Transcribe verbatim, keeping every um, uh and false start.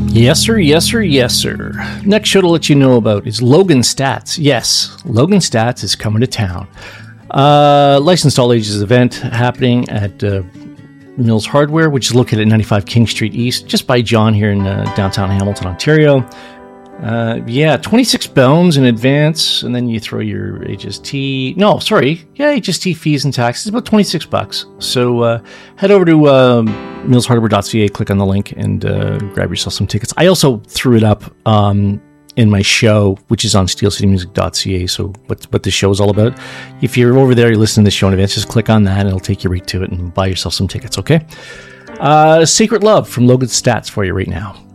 Yes, sir. Yes, sir. Yes, sir. Next show to let you know about is Logan Stats. Yes, Logan Stats is coming to town. Uh, licensed all ages event happening at uh, Mills Hardware, which is located at ninety-five King Street East, just by John here in uh, downtown Hamilton, Ontario. Uh, yeah, twenty-six bones in advance, and then you throw your H S T. No, sorry. Yeah, H S T fees and taxes, about twenty-six bucks. So uh, head over to um, mills hardware dot c a, click on the link, and uh, grab yourself some tickets. I also threw it up um, in my show, which is on steel city music dot c a, so what, what the show is all about. If you're over there, you're listening to the show in advance, just click on that, and it'll take you right to it, and buy yourself some tickets, okay? Uh, Sacred Love from Logan Stats for you right now.